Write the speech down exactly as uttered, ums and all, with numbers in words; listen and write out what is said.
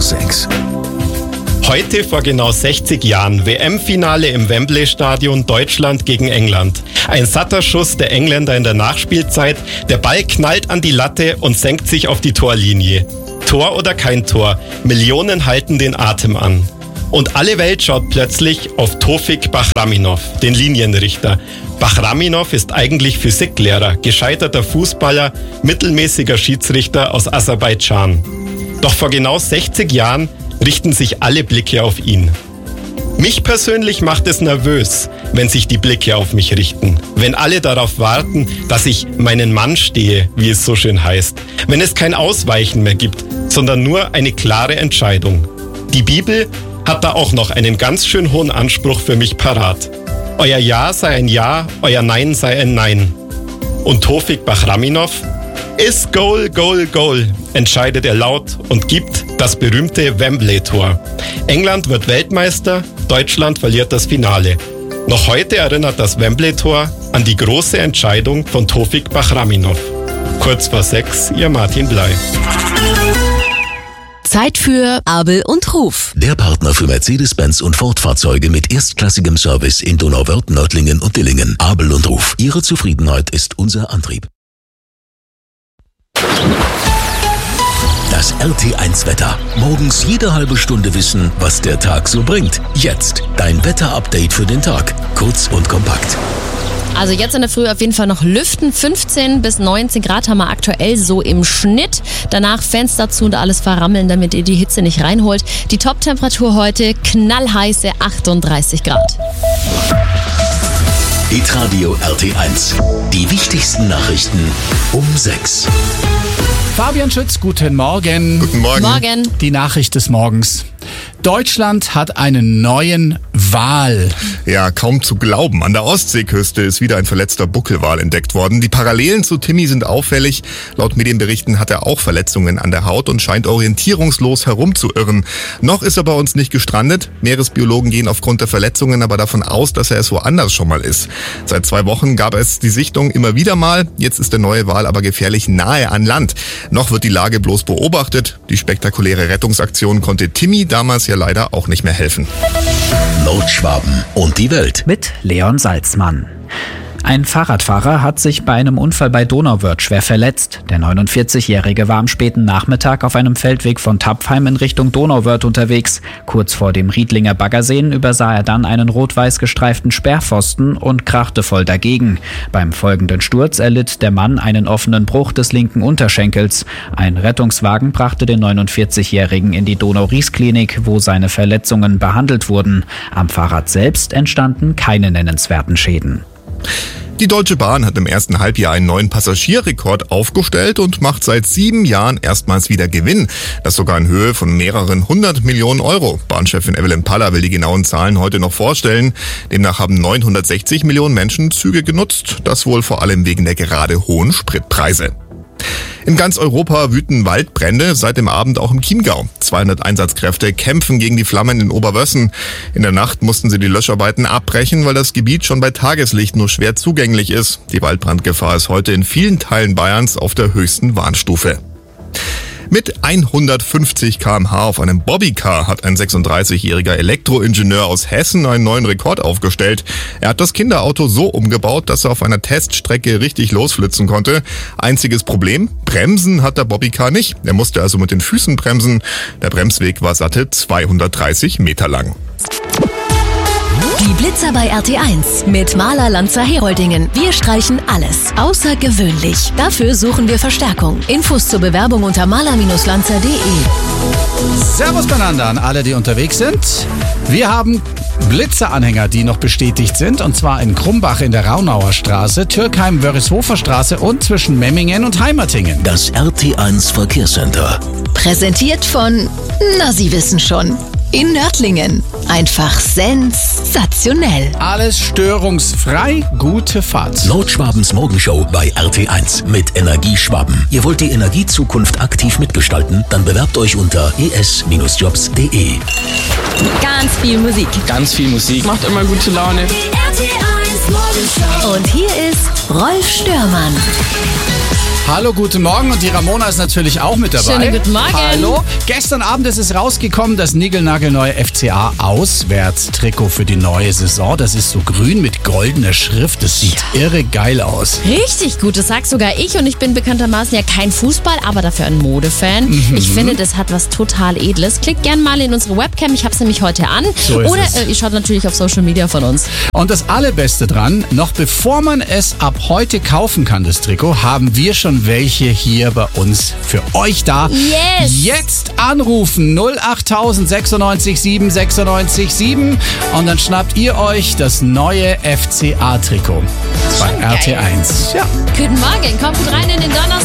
sechs. Heute vor genau sechzig Jahren W M-Finale im Wembley-Stadion, Deutschland gegen England. Ein satter Schuss der Engländer in der Nachspielzeit. Der Ball knallt an die Latte und senkt sich auf die Torlinie. Tor oder kein Tor, Millionen halten den Atem an. Und alle Welt schaut plötzlich auf Tofik Bahraminov, den Linienrichter. Bahraminov ist eigentlich Physiklehrer, gescheiterter Fußballer, mittelmäßiger Schiedsrichter aus Aserbaidschan. Doch vor genau sechzig Jahren richten sich alle Blicke auf ihn. Mich persönlich macht es nervös, wenn sich die Blicke auf mich richten. Wenn alle darauf warten, dass ich meinen Mann stehe, wie es so schön heißt. Wenn es kein Ausweichen mehr gibt, sondern nur eine klare Entscheidung. Die Bibel hat da auch noch einen ganz schön hohen Anspruch für mich parat. Euer Ja sei ein Ja, euer Nein sei ein Nein. Und Tofik Bahraminov? Ist Goal, Goal, Goal, entscheidet er laut und gibt das berühmte Wembley-Tor. England wird Weltmeister, Deutschland verliert das Finale. Noch heute erinnert das Wembley-Tor an die große Entscheidung von Tofik Bahraminov. Kurz vor sechs, ihr Martin Bley. Zeit für Abel und Ruf. Der Partner für Mercedes-Benz und Ford-Fahrzeuge mit erstklassigem Service in Donauwörth, Nördlingen und Dillingen. Abel und Ruf. Ihre Zufriedenheit ist unser Antrieb. Das R T eins Wetter. Morgens jede halbe Stunde wissen, was der Tag so bringt. Jetzt dein Wetter-Update für den Tag. Kurz und kompakt. Also jetzt in der Früh auf jeden Fall noch lüften. fünfzehn bis neunzehn Grad haben wir aktuell so im Schnitt. Danach Fenster zu und alles verrammeln, damit ihr die Hitze nicht reinholt. Die Top-Temperatur heute knallheiße achtunddreißig Grad. Hitradio R T eins. Die wichtigsten Nachrichten um sechs. Fabian Schütz, guten Morgen. Guten Morgen. Morgen. Die Nachricht des Morgens. Deutschland hat einen neuen Wal. Ja, kaum zu glauben. An der Ostseeküste ist wieder ein verletzter Buckelwal entdeckt worden. Die Parallelen zu Timmy sind auffällig. Laut Medienberichten hat er auch Verletzungen an der Haut und scheint orientierungslos herumzuirren. Noch ist er bei uns nicht gestrandet. Meeresbiologen gehen aufgrund der Verletzungen aber davon aus, dass er es woanders schon mal ist. Seit zwei Wochen gab es die Sichtung immer wieder mal. Jetzt ist der neue Wal aber gefährlich nahe an Land. Noch wird die Lage bloß beobachtet. Die spektakuläre Rettungsaktion konnte Timmy damals ja leider auch nicht mehr helfen. Nordschwaben und die Welt. Mit Leon Salzmann. Ein Fahrradfahrer hat sich bei einem Unfall bei Donauwörth schwer verletzt. Der neunundvierzigjährige war am späten Nachmittag auf einem Feldweg von Tapfheim in Richtung Donauwörth unterwegs. Kurz vor dem Riedlinger Baggerseen übersah er dann einen rot-weiß gestreiften Sperrpfosten und krachte voll dagegen. Beim folgenden Sturz erlitt der Mann einen offenen Bruch des linken Unterschenkels. Ein Rettungswagen brachte den neunundvierzigjährigen in die Donau-Ries-Klinik, wo seine Verletzungen behandelt wurden. Am Fahrrad selbst entstanden keine nennenswerten Schäden. Die Deutsche Bahn hat im ersten Halbjahr einen neuen Passagierrekord aufgestellt und macht seit sieben Jahren erstmals wieder Gewinn. Das sogar in Höhe von mehreren hundert Millionen Euro. Bahnchefin Evelyn Paller will die genauen Zahlen heute noch vorstellen. Demnach haben neunhundertsechzig Millionen Menschen Züge genutzt. Das wohl vor allem wegen der gerade hohen Spritpreise. In ganz Europa wüten Waldbrände, seit dem Abend auch im Chiemgau. zweihundert Einsatzkräfte kämpfen gegen die Flammen in Oberwössen. In der Nacht mussten sie die Löscharbeiten abbrechen, weil das Gebiet schon bei Tageslicht nur schwer zugänglich ist. Die Waldbrandgefahr ist heute in vielen Teilen Bayerns auf der höchsten Warnstufe. Mit hundertfünfzig Kilometer pro Stunde auf einem Bobbycar hat ein sechsunddreißigjähriger Elektroingenieur aus Hessen einen neuen Rekord aufgestellt. Er hat das Kinderauto so umgebaut, dass er auf einer Teststrecke richtig losflitzen konnte. Einziges Problem, Bremsen hat der Bobbycar nicht. Er musste also mit den Füßen bremsen. Der Bremsweg war satte zweihundertdreißig Meter lang. Die Blitzer bei R T eins mit Maler Lanzer Heroldingen. Wir streichen alles außergewöhnlich. Dafür suchen wir Verstärkung. Infos zur Bewerbung unter maler lanzer punkt de. Servus beieinander an alle, die unterwegs sind. Wir haben Blitzeranhänger, die noch bestätigt sind, und zwar in Krumbach in der Raunauer Straße, Türkheim-Wörishofer Straße und zwischen Memmingen und Heimertingen. Das R T eins Verkehrscenter. Präsentiert von, na Sie wissen schon, in Nördlingen. Einfach sensationell. Alles störungsfrei, gute Fahrt. Nordschwabens Morgenshow bei R T eins mit Energieschwaben. Ihr wollt die Energiezukunft aktiv mitgestalten? Dann bewerbt euch unter e s jobs punkt de. Ganz viel Musik. Ganz viel Musik. Macht immer gute Laune. Die R T eins Morgenshow. Und hier ist Rolf Störmann. Hallo, guten Morgen und die Ramona ist natürlich auch mit dabei. Schönen guten Morgen. Hallo. Gestern Abend ist es rausgekommen, das niegelnagelneue F C A-Auswärtstrikot für die neue Saison. Das ist so grün mit goldener Schrift. Das sieht ja irre geil aus. Richtig gut, das sag sogar ich und ich bin bekanntermaßen ja kein Fußball, aber dafür ein Modefan. Mhm. Ich finde, das hat was total Edles. Klickt gerne mal in unsere Webcam, ich hab's nämlich heute an. So ist Oder es. Äh, ihr schaut natürlich auf Social Media von uns. Und das Allerbeste dran, noch bevor man es ab heute kaufen kann, das Trikot, haben wir schon welche hier bei uns für euch da. Yes! Jetzt anrufen null acht sechsundneunzig sieben sechsundneunzig sieben und dann schnappt ihr euch das neue F C A-Trikot bei Schon R T geil. eins. Ja. Guten Morgen, kommt gut rein in den Donnerstag.